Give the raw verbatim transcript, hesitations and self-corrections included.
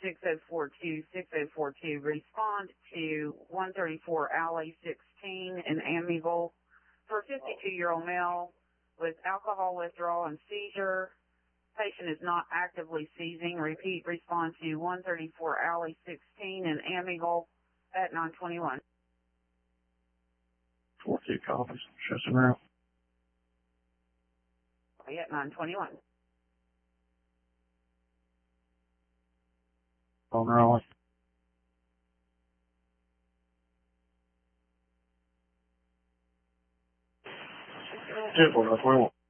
six oh four two, six oh four two. Respond to one thirty-four Alley sixteen in Amiable for a fifty-two-year-old male with alcohol withdrawal and seizure. Patient is not actively seizing. Repeat, respond to one thirty-four Alley sixteen in Amiable at nine twenty-one. four two copies. Show some route. At nine twenty-one. On Raleigh. Two, four, nine twenty-one.